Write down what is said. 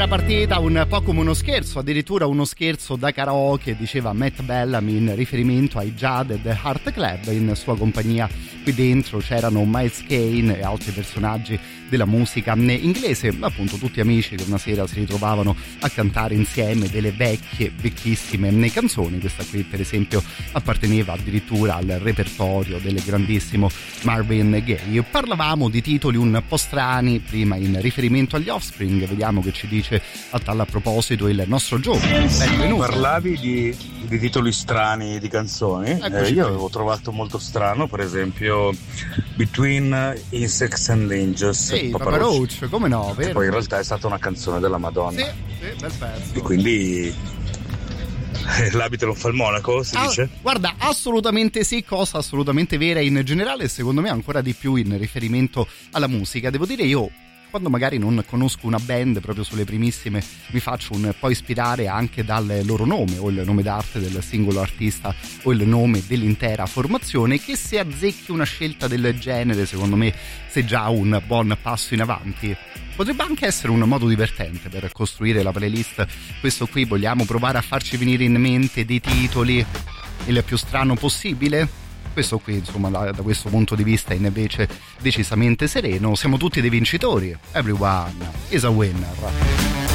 era partita un po' come uno scherzo, addirittura uno scherzo da karaoke, diceva Matt Bellamy in riferimento ai Jaded Heart Club. In sua compagnia qui dentro c'erano Miles Kane e altri personaggi della musica inglese, appunto tutti amici che una sera si ritrovavano a cantare insieme delle vecchissime canzoni. Questa qui per esempio apparteneva addirittura al repertorio del grandissimo Marvin Gaye. Parlavamo di titoli un po' strani prima in riferimento agli Offspring, vediamo che ci dice a tal proposito il nostro Joe. Benvenuto. Parlavi di titoli strani di canzoni, io avevo trovato molto strano per esempio Between Insects and Angels, Papa Roach, come no, vero? Che poi in realtà è stata una canzone della Madonna. Sì, bel pezzo. E quindi l'abito non fa il monaco, si dice? Guarda, assolutamente sì, cosa assolutamente vera in generale e secondo me ancora di più in riferimento alla musica. Devo dire, io quando magari non conosco una band proprio sulle primissime mi faccio un po' ispirare anche dal loro nome o il nome d'arte del singolo artista o il nome dell'intera formazione, che se azzecchi una scelta del genere secondo me sei già un buon passo in avanti. Potrebbe anche essere un modo divertente per costruire la playlist. Questo qui vogliamo provare a farci venire in mente dei titoli il più strano possibile? Questo qui insomma da questo punto di vista è invece decisamente sereno. Siamo tutti dei vincitori. Everyone is a winner.